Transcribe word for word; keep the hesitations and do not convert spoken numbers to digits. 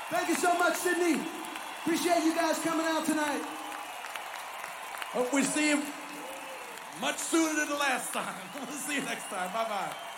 Thank you so much, Sydney. Appreciate you guys coming out tonight. Hope we see you much sooner than the last time. We'll see you next time. Bye-bye.